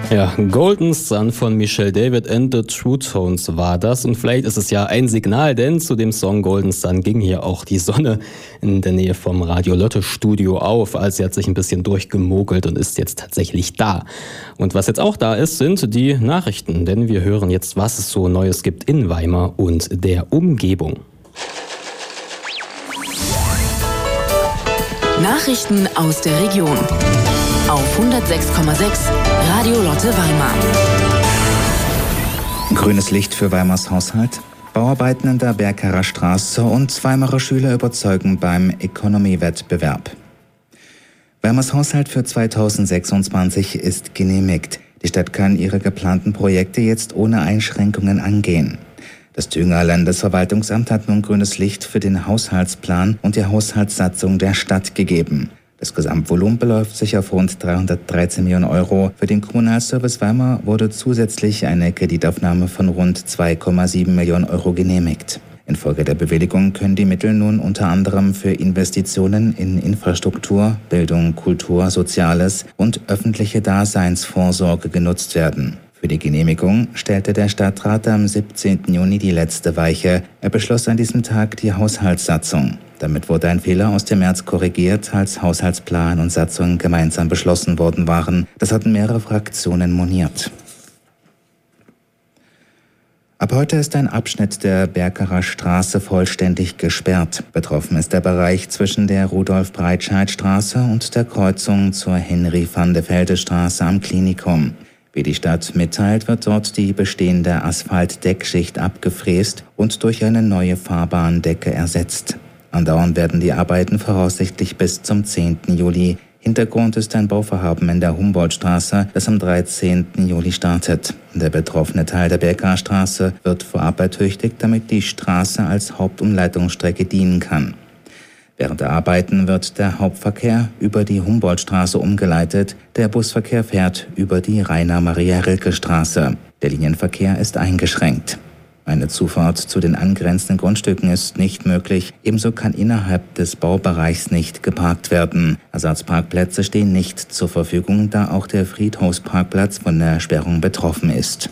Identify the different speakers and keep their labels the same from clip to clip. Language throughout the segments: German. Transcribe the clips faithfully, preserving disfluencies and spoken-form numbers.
Speaker 1: Ja, Golden Sun von Michelle David and the True Tones war das. Und vielleicht ist es ja ein Signal, denn zu dem Song Golden Sun ging hier auch die Sonne in der Nähe vom Radio Lotte Studio auf. Also sie hat sich ein bisschen durchgemogelt und ist jetzt tatsächlich da. Und was jetzt auch da ist, sind die Nachrichten. Denn wir hören jetzt, was es so Neues gibt in Weimar und der Umgebung.
Speaker 2: Nachrichten aus der Region auf hundertsechs Komma sechs Radio Lotte Weimar.
Speaker 3: Grünes Licht für Weimars Haushalt. Bauarbeiten in der Berkerer Straße und Weimarer Schüler überzeugen beim Economy-Wettbewerb. Weimars Haushalt für zweitausendsechsundzwanzig ist genehmigt. Die Stadt kann ihre geplanten Projekte jetzt ohne Einschränkungen angehen. Das Thüringer Landesverwaltungsamt hat nun grünes Licht für den Haushaltsplan und die Haushaltssatzung der Stadt gegeben. Das Gesamtvolumen beläuft sich auf rund dreihundertdreizehn Millionen Euro. Für den Kommunalservice Weimar wurde zusätzlich eine Kreditaufnahme von rund zwei Komma sieben Millionen Euro genehmigt. Infolge der Bewilligung können die Mittel nun unter anderem für Investitionen in Infrastruktur, Bildung, Kultur, Soziales und öffentliche Daseinsvorsorge genutzt werden. Für die Genehmigung stellte der Stadtrat am siebzehnten Juni die letzte Weiche. Er beschloss an diesem Tag die Haushaltssatzung. Damit wurde ein Fehler aus dem März korrigiert, als Haushaltsplan und Satzung gemeinsam beschlossen worden waren. Das hatten mehrere Fraktionen moniert. Ab heute ist ein Abschnitt der Berkerer Straße vollständig gesperrt. Betroffen ist der Bereich zwischen der Rudolf-Breitscheid-Straße und der Kreuzung zur Henry-van-de-Velde-Straße am Klinikum. Wie die Stadt mitteilt, wird dort die bestehende Asphaltdeckschicht abgefräst und durch eine neue Fahrbahndecke ersetzt. Andauern werden die Arbeiten voraussichtlich bis zum zehnten Juli. Hintergrund ist ein Bauvorhaben in der Humboldtstraße, das am dreizehnten Juli startet. Der betroffene Teil der Berkerer Straße wird vorab ertüchtigt, damit die Straße als Hauptumleitungsstrecke dienen kann. Während der Arbeiten wird der Hauptverkehr über die Humboldtstraße umgeleitet. Der Busverkehr fährt über die Rainer-Maria-Rilke-Straße. Der Linienverkehr ist eingeschränkt. Eine Zufahrt zu den angrenzenden Grundstücken ist nicht möglich. Ebenso kann innerhalb des Baubereichs nicht geparkt werden. Ersatzparkplätze stehen nicht zur Verfügung, da auch der Friedhofsparkplatz von der Sperrung betroffen ist.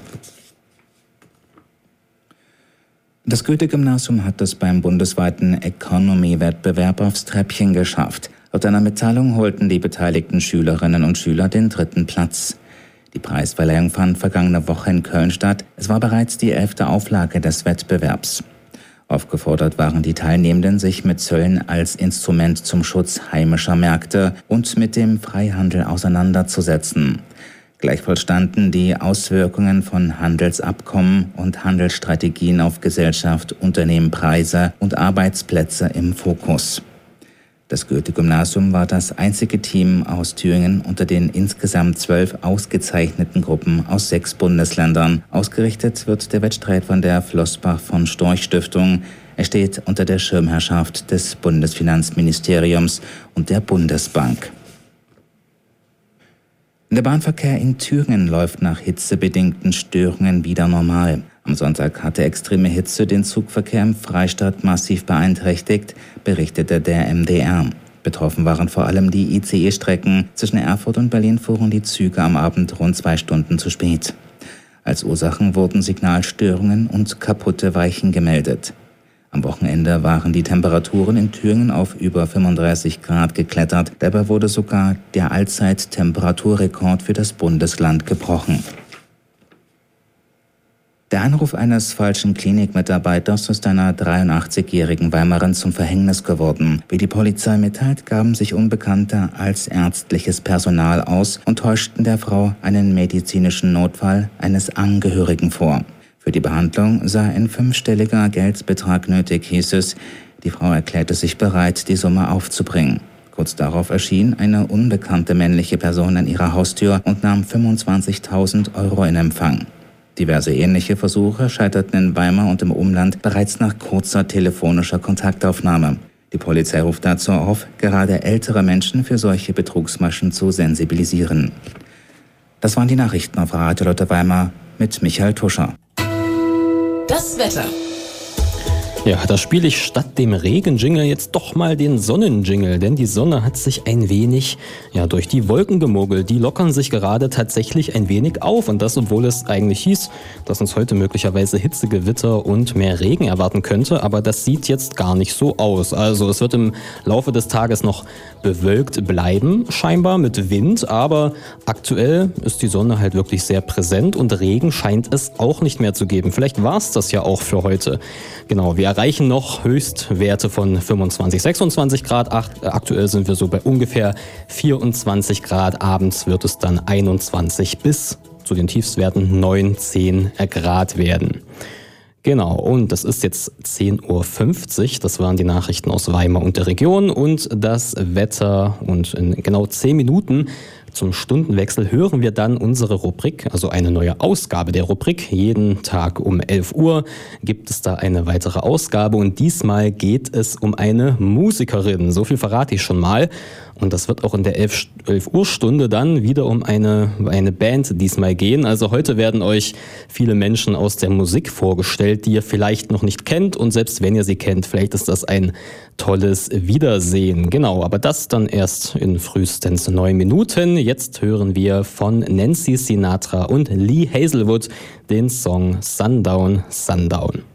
Speaker 3: Das Goethe-Gymnasium hat es beim bundesweiten Economy-Wettbewerb aufs Treppchen geschafft. Laut einer Mitteilung holten die beteiligten Schülerinnen und Schüler den dritten Platz. Die Preisverleihung fand vergangene Woche in Köln statt. Es war bereits die elfte Auflage des Wettbewerbs. Aufgefordert waren die Teilnehmenden, sich mit Zöllen als Instrument zum Schutz heimischer Märkte und mit dem Freihandel auseinanderzusetzen. Gleichwohl standen die Auswirkungen von Handelsabkommen und Handelsstrategien auf Gesellschaft, Unternehmen, Preise und Arbeitsplätze im Fokus. Das Goethe-Gymnasium war das einzige Team aus Thüringen unter den insgesamt zwölf ausgezeichneten Gruppen aus sechs Bundesländern. Ausgerichtet wird der Wettstreit von der Flossbach von Storch Stiftung. Er steht unter der Schirmherrschaft des Bundesfinanzministeriums und der Bundesbank. Der Bahnverkehr in Thüringen läuft nach hitzebedingten Störungen wieder normal. Am Sonntag hatte extreme Hitze den Zugverkehr im Freistaat massiv beeinträchtigt, berichtete der M D R. Betroffen waren vor allem die I C E-Strecken. Zwischen Erfurt und Berlin fuhren die Züge am Abend rund zwei Stunden zu spät. Als Ursachen wurden Signalstörungen und kaputte Weichen gemeldet. Am Wochenende waren die Temperaturen in Thüringen auf über fünfunddreißig Grad geklettert. Dabei wurde sogar der Allzeit-Temperaturrekord für das Bundesland gebrochen. Der Anruf eines falschen Klinikmitarbeiters ist einer dreiundachtzigjährigen Weimarin zum Verhängnis geworden. Wie die Polizei mitteilt, gaben sich Unbekannte als ärztliches Personal aus und täuschten der Frau einen medizinischen Notfall eines Angehörigen vor. Für die Behandlung sei ein fünfstelliger Geldbetrag nötig, hieß es. Die Frau erklärte sich bereit, die Summe aufzubringen. Kurz darauf erschien eine unbekannte männliche Person an ihrer Haustür und nahm fünfundzwanzigtausend Euro in Empfang. Diverse ähnliche Versuche scheiterten in Weimar und im Umland bereits nach kurzer telefonischer Kontaktaufnahme. Die Polizei ruft dazu auf, gerade ältere Menschen für solche Betrugsmaschen zu sensibilisieren. Das waren die Nachrichten auf Radio Lotte Weimar mit Michael Tuscher.
Speaker 2: Das Wetter.
Speaker 1: Ja, da spiele ich statt dem Regenjingle jetzt doch mal den Sonnenjingle, denn die Sonne hat sich ein wenig ja, durch die Wolken gemogelt. Die lockern sich gerade tatsächlich ein wenig auf und das, obwohl es eigentlich hieß, dass uns heute möglicherweise Hitzegewitter und mehr Regen erwarten könnte, aber das sieht jetzt gar nicht so aus. Also es wird im Laufe des Tages noch bewölkt bleiben, scheinbar mit Wind, aber aktuell ist die Sonne halt wirklich sehr präsent und Regen scheint es auch nicht mehr zu geben. Vielleicht war es das ja auch für heute. Genau, wir erreichen noch Höchstwerte von fünfundzwanzig, sechsundzwanzig Grad. Aktuell sind wir so bei ungefähr vierundzwanzig Grad. Abends wird es dann einundzwanzig bis zu den Tiefstwerten neun, zehn Grad werden. Genau, und das ist jetzt zehn Uhr fünfzig, das waren die Nachrichten aus Weimar und der Region und das Wetter. Und in genau zehn Minuten zum Stundenwechsel hören wir dann unsere Rubrik, also eine neue Ausgabe der Rubrik. Jeden Tag um elf Uhr gibt es da eine weitere Ausgabe und diesmal geht es um eine Musikerin. So viel verrate ich schon mal. Und das wird auch in der elf Uhr Stunde dann wieder um eine, eine Band diesmal gehen. Also heute werden euch viele Menschen aus der Musik vorgestellt, die ihr vielleicht noch nicht kennt. Und selbst wenn ihr sie kennt, vielleicht ist das ein tolles Wiedersehen. Genau, aber das dann erst in frühestens neun Minuten. Jetzt hören wir von Nancy Sinatra und Lee Hazelwood den Song Sundown, Sundown.